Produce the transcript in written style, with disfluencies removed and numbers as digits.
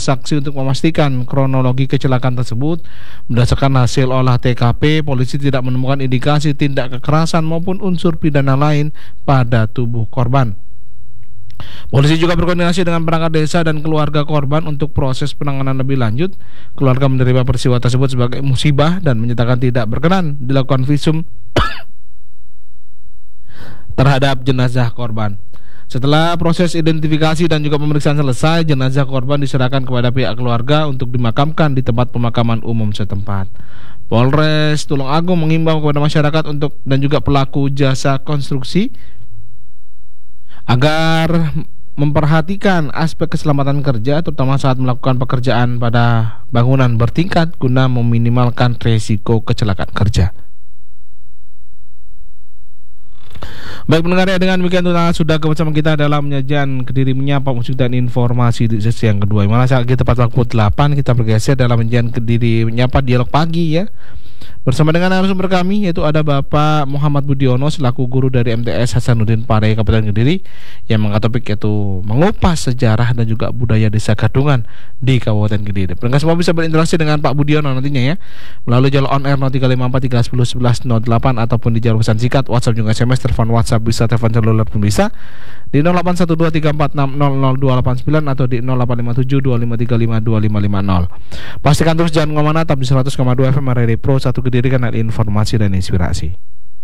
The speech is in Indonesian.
saksi untuk memastikan kronologi kecelakaan tersebut. Berdasarkan hasil olah TKP, polisi tidak menemukan indikasi tindak kekerasan maupun unsur pidana lain pada tubuh korban. Polisi juga berkoordinasi dengan perangkat desa dan keluarga korban untuk proses penanganan lebih lanjut. Keluarga menerima peristiwa tersebut sebagai musibah dan menyatakan tidak berkenan dilakukan visum terhadap jenazah korban. Setelah proses identifikasi dan juga pemeriksaan selesai, jenazah korban diserahkan kepada pihak keluarga untuk dimakamkan di tempat pemakaman umum setempat. Polres Tulungagung mengimbau kepada masyarakat untuk dan juga pelaku jasa konstruksi agar memperhatikan aspek keselamatan kerja, terutama saat melakukan pekerjaan pada bangunan bertingkat guna meminimalkan resiko kecelakaan kerja. Baik pendengar, ya, dengan demikian sudah bersama kita dalam penyajian Kediri Menyapa, musik dan informasi di sesi yang kedua. Malah saat kita tepat waktu 8 kita bergeser dalam penyajian Kediri Menyapa dialog pagi, ya. Bersama dengan narasumber kami yaitu ada Bapak Muhammad Budiono selaku guru dari MTS Hasanuddin Pare Kabupaten Kediri yang mengangkat topik yaitu mengupas sejarah dan juga budaya Desa Gadungan di Kabupaten Kediri. Pendengar semua bisa berinteraksi dengan Pak Budiono nantinya, ya, melalui jalur on air 0354 310 11 08 ataupun di jalur pesan singkat, WhatsApp juga SMS, telepon WhatsApp bisa, telepon seluler pun bisa di 081234600289 atau di 085725352550. Pastikan terus jangan kemana-mana, tetap di 100,2 FM Radio Pro 1 Kediri, kanal informasi dan inspirasi.